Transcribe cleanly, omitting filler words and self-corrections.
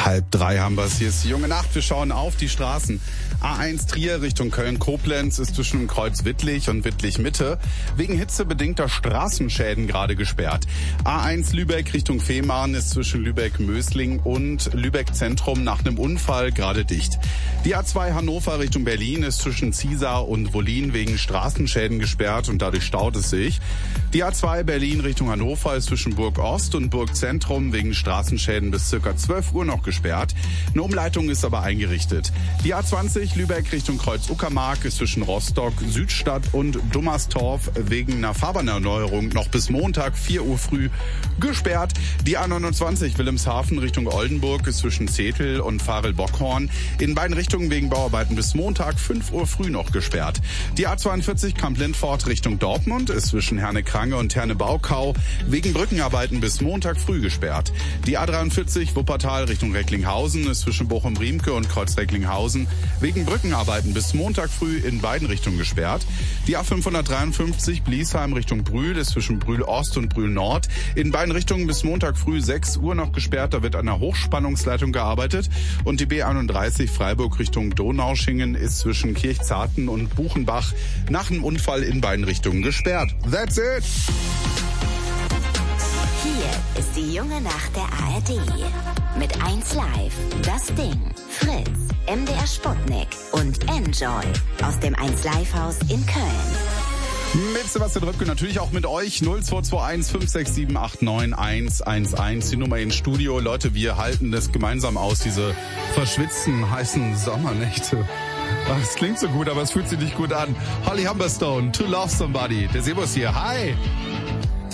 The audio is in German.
2:30 haben wir es. Hier ist die junge Nacht. Wir schauen auf die Straßen. A1 Trier Richtung Köln-Koblenz ist zwischen Kreuz Wittlich und Wittlich-Mitte wegen hitzebedingter Straßenschäden gerade gesperrt. A1 Lübeck Richtung Fehmarn ist zwischen Lübeck-Mösling und Lübeck-Zentrum nach einem Unfall gerade dicht. Die A2 Hannover Richtung Berlin ist zwischen Ziesar und Wollin wegen Straßenschäden gesperrt und dadurch staut es sich. Die A2 Berlin Richtung Hannover ist zwischen Burg Ost und Burg Zentrum wegen Straßenschäden bis ca. 12 Uhr noch gesperrt. Eine Umleitung ist aber eingerichtet. Die A20 Lübeck Richtung Kreuz-Uckermark ist zwischen Rostock, Südstadt und Dummerstorf wegen einer Fahrbahnerneuerung noch bis Montag 4 Uhr früh gesperrt. Die A29 Wilhelmshaven Richtung Oldenburg ist zwischen Zetel und Varel-Bockhorn in beiden Richtungen wegen Bauarbeiten bis Montag 5 Uhr früh noch gesperrt. Die A42 Kamp-Lindfort Richtung Dortmund ist zwischen Herne-Krange und Herne-Baukau wegen Brückenarbeiten bis Montag früh gesperrt. Die A43 Wuppertal Richtung Recklinghausen ist zwischen Bochum-Riemke und Kreuz-Recklinghausen wegen Brückenarbeiten bis Montag früh in beiden Richtungen gesperrt. Die A553 Bliesheim Richtung Brühl ist zwischen Brühl Ost und Brühl Nord in beiden Richtungen bis Montag früh 6 Uhr noch gesperrt. Da wird an einer Hochspannungsleitung gearbeitet. Und die B31 Freiburg Richtung Donaueschingen ist zwischen Kirchzarten und Buchenbach nach einem Unfall in beiden Richtungen gesperrt. That's it! Hier ist die junge Nacht der ARD. Mit 1 Live, Das Ding, Fritz, MDR Sputnik und Enjoy aus dem 1 Live Haus in Köln. Mit Sebastian Röpke, natürlich auch mit euch. 0221 567 89 111. Die Nummer ins Studio. Leute, wir halten das gemeinsam aus, diese verschwitzten, heißen Sommernächte. Es klingt so gut, aber es fühlt sich nicht gut an. Holly Humberstone, To Love Somebody. Der Sebus hier. Hi!